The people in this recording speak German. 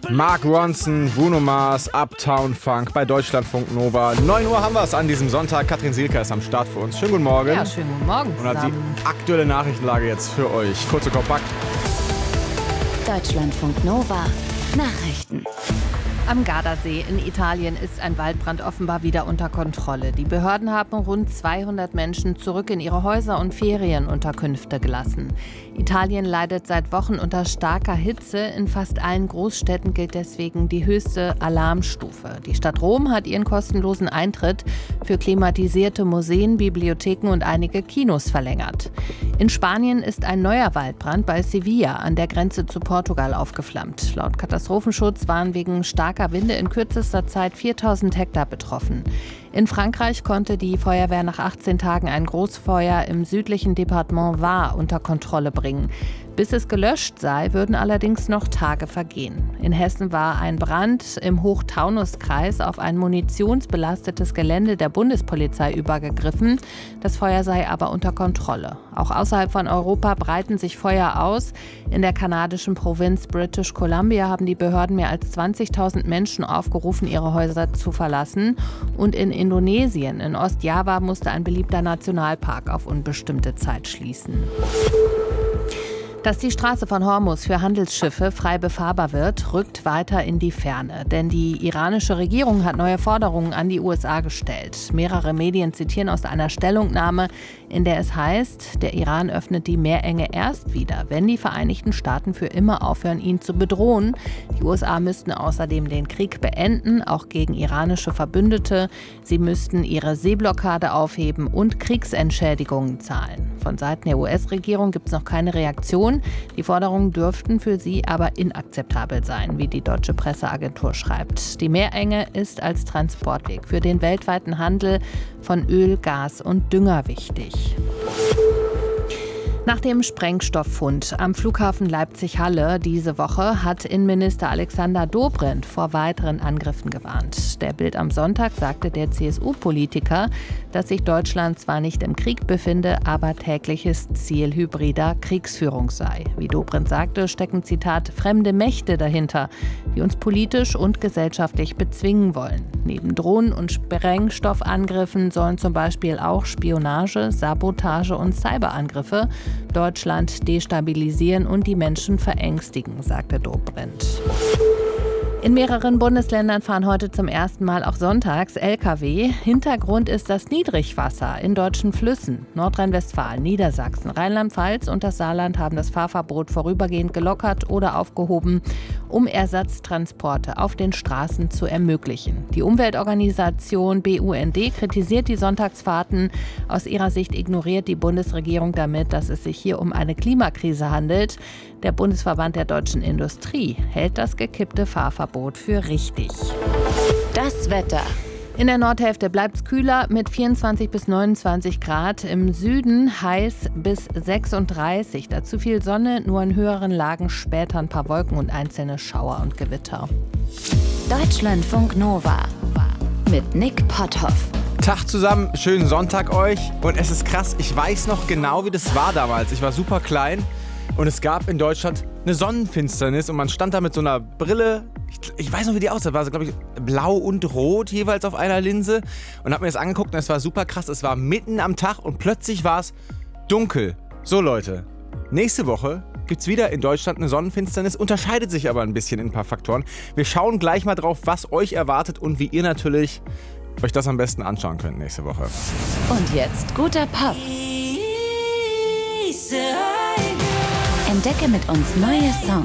Mark Ronson, Bruno Mars, Uptown Funk bei Deutschlandfunk Nova. 9 Uhr haben wir es an diesem Sonntag. Katrin Sielke ist am Start für uns. Schönen guten Morgen. Ja, schönen guten Morgen zusammen. Und hat die aktuelle Nachrichtenlage jetzt für euch. Kurz und kompakt. Deutschlandfunk Nova Nachrichten. Am Gardasee in Italien ist ein Waldbrand offenbar wieder unter Kontrolle. Die Behörden haben rund 200 Menschen zurück in ihre Häuser und Ferienunterkünfte gelassen. Italien leidet seit Wochen unter starker Hitze. In fast allen Großstädten gilt deswegen die höchste Alarmstufe. Die Stadt Rom hat ihren kostenlosen Eintritt für klimatisierte Museen, Bibliotheken und einige Kinos verlängert. In Spanien ist ein neuer Waldbrand bei Sevilla an der Grenze zu Portugal aufgeflammt. Laut Katastrophenschutz waren wegen starker Winde in kürzester Zeit 4000 Hektar betroffen. In Frankreich konnte die Feuerwehr nach 18 Tagen ein Großfeuer im südlichen Departement Var unter Kontrolle bringen. Bis es gelöscht sei, würden allerdings noch Tage vergehen. In Hessen war ein Brand im Hochtaunuskreis auf ein munitionsbelastetes Gelände der Bundespolizei übergegriffen. Das Feuer sei aber unter Kontrolle. Auch außerhalb von Europa breiten sich Feuer aus. In der kanadischen Provinz British Columbia haben die Behörden mehr als 20.000 Menschen aufgerufen, ihre Häuser zu verlassen. Und in Indonesien, in Ostjava, musste ein beliebter Nationalpark auf unbestimmte Zeit schließen. Dass die Straße von Hormuz für Handelsschiffe frei befahrbar wird, rückt weiter in die Ferne. Denn die iranische Regierung hat neue Forderungen an die USA gestellt. Mehrere Medien zitieren aus einer Stellungnahme, in der es heißt, der Iran öffnet die Meerenge erst wieder, wenn die Vereinigten Staaten für immer aufhören, ihn zu bedrohen. Die USA müssten außerdem den Krieg beenden, auch gegen iranische Verbündete. Sie müssten ihre Seeblockade aufheben und Kriegsentschädigungen zahlen. Von Seiten der US-Regierung gibt es noch keine Reaktion. Die Forderungen dürften für sie aber inakzeptabel sein, wie die deutsche Presseagentur schreibt. Die Meerenge ist als Transportweg für den weltweiten Handel von Öl, Gas und Dünger wichtig. Nach dem Sprengstofffund am Flughafen Leipzig-Halle diese Woche hat Innenminister Alexander Dobrindt vor weiteren Angriffen gewarnt. Der Bild am Sonntag sagte der CSU-Politiker, dass sich Deutschland zwar nicht im Krieg befinde, aber tägliches Ziel hybrider Kriegsführung sei. Wie Dobrindt sagte, stecken, Zitat, fremde Mächte dahinter, die uns politisch und gesellschaftlich bezwingen wollen. Neben Drohnen- und Sprengstoffangriffen sollen zum Beispiel auch Spionage, Sabotage und Cyberangriffe Deutschland destabilisieren und die Menschen verängstigen, sagte Dobrindt. In mehreren Bundesländern fahren heute zum ersten Mal auch sonntags Lkw. Hintergrund ist das Niedrigwasser in deutschen Flüssen. Nordrhein-Westfalen, Niedersachsen, Rheinland-Pfalz und das Saarland haben das Fahrverbot vorübergehend gelockert oder aufgehoben, um Ersatztransporte auf den Straßen zu ermöglichen. Die Umweltorganisation BUND kritisiert die Sonntagsfahrten. Aus ihrer Sicht ignoriert die Bundesregierung damit, dass es sich hier um eine Klimakrise handelt. Der Bundesverband der deutschen Industrie hält das gekippte Fahrverbot für richtig. Das Wetter. In der Nordhälfte bleibt es kühler mit 24 bis 29 Grad. Im Süden heiß bis 36. Dazu viel Sonne, nur in höheren Lagen später ein paar Wolken und einzelne Schauer und Gewitter. Deutschlandfunk Nova mit Nick Potthoff. Tag zusammen, schönen Sonntag euch. Und es ist krass, ich weiß noch genau, wie das war damals. Ich war super klein. Und es gab in Deutschland eine Sonnenfinsternis und man stand da mit so einer Brille, ich weiß noch, wie die aussah, war so, glaube ich, blau und rot jeweils auf einer Linse und hab mir das angeguckt und es war super krass, es war mitten am Tag und plötzlich war es dunkel. So Leute, nächste Woche gibt's wieder in Deutschland eine Sonnenfinsternis, unterscheidet sich aber ein bisschen in ein paar Faktoren. Wir schauen gleich mal drauf, was euch erwartet und wie ihr natürlich euch das am besten anschauen könnt nächste Woche. Und jetzt guter Pop. Entdecke mit uns neue Songs.